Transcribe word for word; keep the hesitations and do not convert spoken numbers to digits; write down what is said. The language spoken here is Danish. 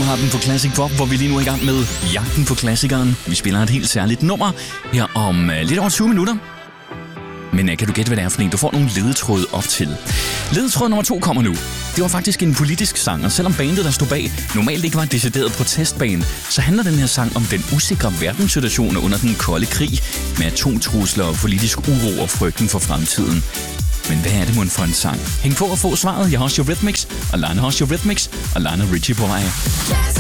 har den på Classic Pop, hvor vi lige nu er i gang med jagten på klassikeren. Vi spiller et helt særligt nummer her om uh, lidt over tyve minutter. Men uh, kan du gætte, hvad det er for en? Du får nogle ledetråde op til. Ledetråd nummer to kommer nu. Det var faktisk en politisk sang, og selvom bandet, der stod bag, normalt ikke var en decideret protestband, så handler den her sang om den usikre verdenssituation under den kolde krig med atomtrusler og politisk uro og frygten for fremtiden. Men hvad er det mon for en sang? Hæng på og få svaret. Jeg har også Eurythmics, og Lana har også Eurythmics, og Lana Richie på vej.